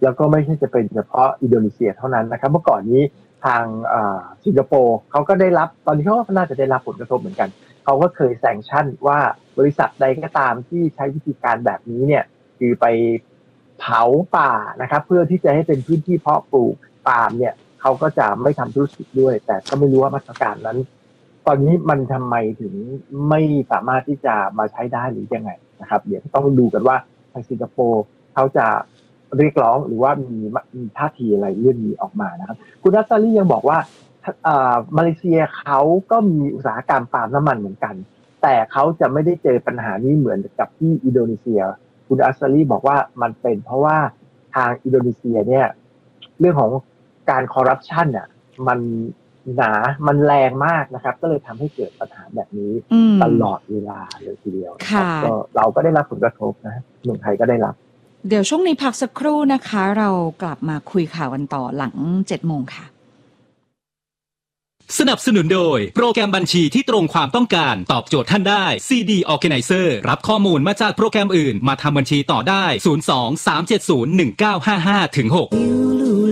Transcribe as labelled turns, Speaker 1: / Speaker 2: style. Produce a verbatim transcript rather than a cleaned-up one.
Speaker 1: แล้วก็ไม่ใช่จะเป็นเฉพาะอินโดนีเซียเท่านั้นนะครับเมื่อก่อนนี้ทางสิงคโปร์เขาก็ได้รับตอนนี้เขาก็น่าจะได้รับผลกระทบเหมือนกันเขาก็เคยแซงชั่นว่าบริษัทใดก็ตามที่ใช้วิธีการแบบนี้เนี่ยคือไปเผาป่านะครับเพื่อที่จะให้เป็นพื้นที่เพาะปลูกปาล์มเนี่ยเขาก็จะไม่ทำธุรกิจด้วยแต่ก็ไม่รู้ว่ามาตรการนั้นตอนนี้มันทำไมถึงไม่สามารถที่จะมาใช้ได้หรือยังไงนะครับเดี๋ยวต้องดูกันว่าทางสิงคโปร์เขาจะเรียกร้องหรือว่ามีมีท่าทีอะไรเรื่องนี้ออกมานะครับคุณนัสซารียังบอกว่ามาเลเซียเขาก็มีอุตสาหกรรมปาล์มน้ำมันเหมือนกันแต่เขาจะไม่ได้เจอปัญหานี้เหมือนกับที่อินโดนีเซียคุณอัสซารีบอกว่ามันเป็นเพราะว่าทางอินโดนีเซียเนี่ยเรื่องของการคอร์รัปชันเนี่ยมันหนามันแรงมากนะครับก็เลยทำให้เกิดปัญหาแบบนี้ตลอดเวลาเลยทีเดียวก็เราก็ได้รับผลกระทบนะเมืองไทยก็ได้รับ
Speaker 2: เดี๋ยวช่วงนี้พักสักครู่นะคะเรากลับมาคุยข่าวกันต่อหลังเจ็ดโมงค่ะ
Speaker 3: สนับสนุนโดยโปรแกรมบัญชีที่ตรงความต้องการตอบโจทย์ท่านได้ ซี ดี Organizer รับข้อมูลมาจากโปรแกรมอื่นมาทำบัญชีต่อได้ศูนย์ สอง สาม เจ็ด ศูนย์ หนึ่ง เก้า ห้า ห้า ถึง หก